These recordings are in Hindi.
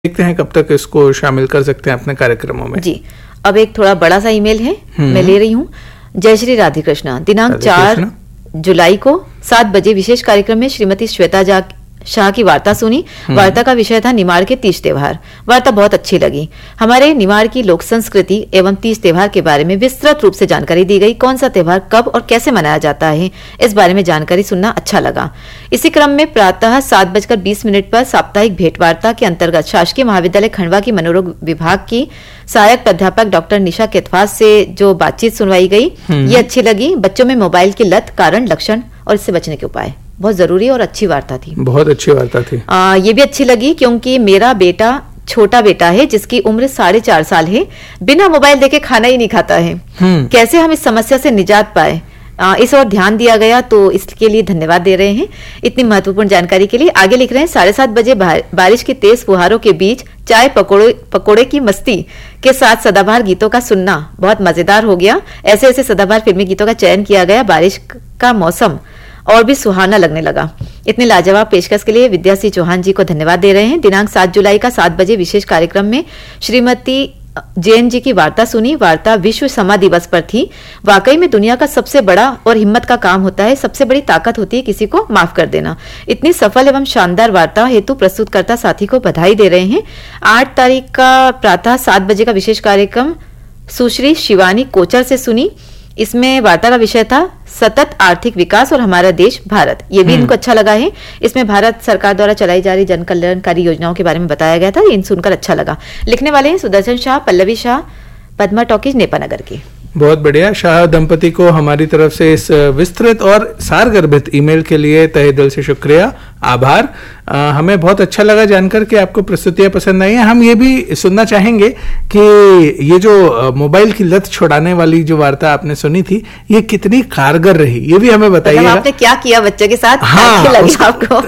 देखते हैं कब तक इसको शामिल कर सकते हैं अपने कार्यक्रमों में। जी, अब एक थोड़ा बड़ा सा ईमेल है, मैं ले रही हूँ। जय श्री राधे कृष्णा। दिनांक 4 जुलाई को 7 बजे विशेष कार्यक्रम में श्रीमती श्वेता शाह की वार्ता सुनी। वार्ता का विषय था निमाड़ के तीज त्योहार। वार्ता बहुत अच्छी लगी। हमारे निमाड़ की लोक संस्कृति एवं तीज त्योहार के बारे में विस्तृत रूप से जानकारी दी गई। कौन सा त्योहार कब और कैसे मनाया जाता है, इस बारे में जानकारी सुनना अच्छा लगा। इसी क्रम में प्रातः 7:20 पर साप्ताहिक भेंट वार्ता के अंतर्गत शासकीय महाविद्यालय खंडवा की मनोरोग विभाग की सहायक प्राध्यापक डॉक्टर निशा केतवास से जो बातचीत सुनवाई गई, ये अच्छी लगी। बच्चों में मोबाइल की लत, कारण, लक्षण और इससे बचने के उपाय, बहुत जरूरी और अच्छी वार्ता थी। बहुत अच्छी वार्ता थी। ये भी अच्छी लगी क्योंकि मेरा बेटा छोटा बेटा है जिसकी उम्र 4.5 साल है, बिना मोबाइल देखे खाना ही नहीं खाता है। कैसे हम इस समस्या से निजात पाए, इस ओर ध्यान दिया गया, तो इसके लिए धन्यवाद दे रहे हैं। इतनी महत्वपूर्ण जानकारी के लिए आगे लिख रहे हैं। 7:30 बजे बारिश की तेज फुहारों के बीच चाय पकोड़े की मस्ती के साथ सदाबहार गीतों का सुनना बहुत मजेदार हो गया। ऐसे ऐसे सदाबहार फिल्मी गीतों का चयन किया गया। बारिश का मौसम और भी सुहाना लगने लगा। इतने लाजवाब पेशकश के लिए विद्यासिंह चौहान जी को धन्यवाद दे रहे हैं। दिनांक 7 जुलाई का 7 बजे विशेष कार्यक्रम में श्रीमती जैन जी की वार्ता सुनी। वार्ता विश्व समा दिवस पर थी। वाकई में दुनिया का सबसे बड़ा और हिम्मत का काम होता है, सबसे बड़ी ताकत होती है किसी को माफ कर देना। इतनी सफल एवं शानदार वार्ता हेतु प्रस्तुतकर्ता साथी को बधाई दे रहे हैं। 8 तारीख का प्रातः 7 बजे का विशेष कार्यक्रम सुश्री शिवानी कोचर से सुनी। इसमें वार्ता का विषय था सतत आर्थिक विकास और हमारा देश भारत। ये भी इनको अच्छा लगा है। इसमें भारत सरकार द्वारा चलाई जा रही जन कल्याणकारी योजनाओं के बारे में बताया गया था। इन सुनकर अच्छा लगा। लिखने वाले हैं सुदर्शन शाह, पल्लवी शाह, पद्मा टॉकीज, नेपानगर की। बहुत बढ़िया। शाह दंपति को हमारी तरफ से इस विस्तृत और सारगर्भित ईमेल के लिए तहे दिल से शुक्रिया, आभार। हमें बहुत अच्छा लगा जानकर कि आपको प्रस्तुतियां पसंद आई हैं। हम ये भी सुनना चाहेंगे कि ये जो मोबाइल की लत छुड़ाने वाली जो वार्ता आपने सुनी थी, ये कितनी कारगर रही, ये भी हमें बताइए। आपने क्या किया बच्चे के साथ? हाँ, आपको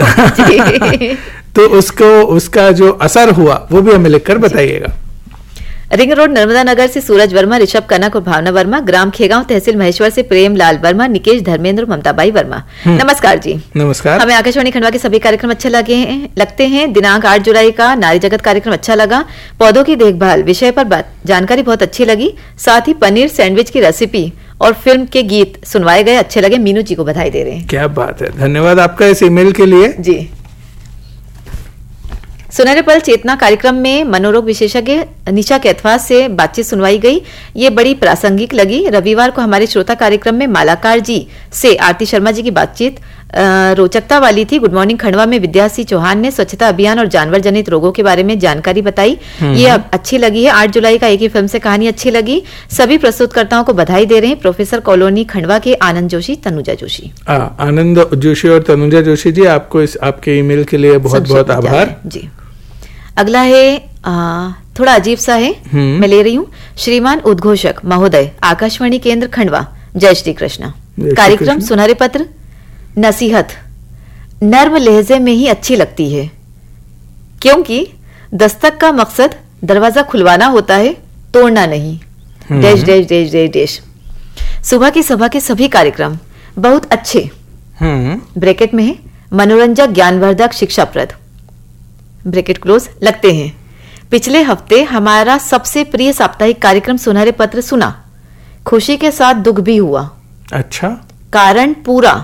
तो उसका जो असर हुआ वो भी हमें लिखकर बताइएगा। रिंग रोड नर्मदा नगर से सूरज वर्मा, ऋषभ कनक और भावना वर्मा, ग्राम खेगांव तहसील महेश्वर से प्रेम लाल वर्मा, निकेश धर्मेंद्र, ममताबाई वर्मा। नमस्कार जी। नमस्कार। हमें आकाशवाणी खंडवा के सभी कार्यक्रम अच्छे लगते हैं। दिनांक 8 जुलाई का नारी जगत कार्यक्रम अच्छा लगा। पौधों की देखभाल विषय पर जानकारी बहुत अच्छी लगी। साथ ही पनीर सैंडविच की रेसिपी और फिल्म के गीत सुनवाए गए, अच्छे लगे। मीनू जी को बधाई दे रहे हैं। क्या बात है, धन्यवाद आपका इस ईमेल के लिए। जी। सुनहरे पल चेतना कार्यक्रम में मनोरोग विशेषज्ञ निशा केतवास से बातचीत सुनवाई गई। ये बड़ी प्रासंगिक लगी। रविवार को हमारे श्रोता कार्यक्रम में मालाकार जी से आरती शर्मा जी की बातचीत रोचकता वाली थी। गुड मॉर्निंग खंडवा में विद्यासिंह चौहान ने स्वच्छता अभियान और जानवर जनित रोगों के बारे में जानकारी बताई, ये अच्छी लगी है। 8 जुलाई का एक ही फिल्म से कहानी अच्छी लगी। सभी प्रस्तुतकर्ताओं को बधाई दे रहे हैं। प्रोफेसर कॉलोनी खंडवा के आनंद जोशी, तनुजा जोशी। आनंद जोशी और तनुजा जोशी जी, आपको आपके ईमेल के लिए बहुत बहुत आभार जी। अगला है थोड़ा अजीब सा है, मैं ले रही हूँ। श्रीमान उद्घोषक महोदय, आकाशवाणी केंद्र खंडवा, जय श्री कृष्ण। कार्यक्रम सुनहरे पत्र नसीहत नर्म लहजे में ही अच्छी लगती है, क्योंकि दस्तक का मकसद दरवाजा खुलवाना होता है, तोड़ना नहीं। Dash dash dash dash dash. सुबह की सभा के सभी कार्यक्रम बहुत अच्छे, ब्रैकेट में है, मनोरंजक, ज्ञानवर्धक, शिक्षाप्रद, ब्रैकेट क्लोज लगते हैं। पिछले हफ्ते हमारा सबसे प्रिय साप्ताहिक कार्यक्रम सुनहरे पत्र सुना। खुशी के साथ दुख भी हुआ। अच्छा। कारण पूरा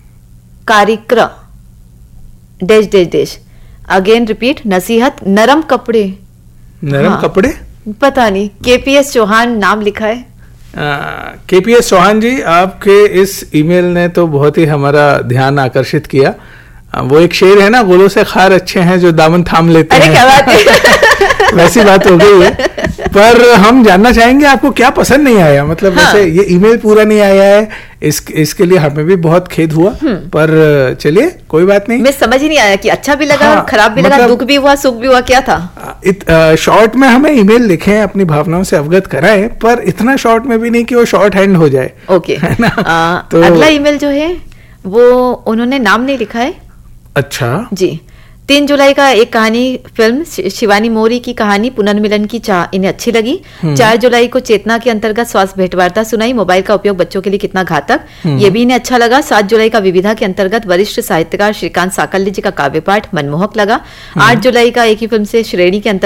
कार्यक्रम dash dash dash. Again repeat. नसीहत नरम कपड़े। नरम कपड़े पता नहीं, केपीएस चौहान नाम लिखा है। केपीएस चौहान जी, आपके इस ईमेल ने तो बहुत ही हमारा ध्यान आकर्षित किया। वो एक शेर है ना, गोलों से खार अच्छे हैं जो दामन थाम लेते हैं। क्या बात है। वैसी बात हो गई है। पर हम जानना चाहेंगे आपको क्या पसंद नहीं आया, मतलब वैसे ये ईमेल पूरा नहीं आया है, इसके लिए हमें भी बहुत खेद हुआ। पर चलिए कोई बात नहीं। मैं समझ ही नहीं आया कि अच्छा भी लगा, खराब भी लगा, दुख भी हुआ, सुख भी हुआ, क्या था। शॉर्ट में हमें ईमेल लिखें, अपनी भावनाओं से अवगत कराएं, पर इतना शॉर्ट में भी नहीं कि वो शॉर्ट हैंड हो जाए। ओके, है ना। तो अगला ईमेल जो है वो उन्होंने नाम नहीं लिखा है। अच्छा जी। 3 जुलाई का एक कहानी फिल्म शिवानी मोरी की कहानी पुनर्मिलन की चाह, इन्हें अच्छी लगी। 4 जुलाई को चेतना के अंतर्गत स्वास्थ्य भेंट वार्ता सुनाई। मोबाइल का उपयोग बच्चों के लिए कितना घातक, ये भी इन्हें अच्छा लगा। 7 जुलाई का विविधा के अंतर्गत वरिष्ठ साहित्यकार श्रीकांत साकल्य जी का काव्य पाठ मनमोहक लगा। 8 जुलाई का एक ही फिल्म से श्रेणी के अंतर्गत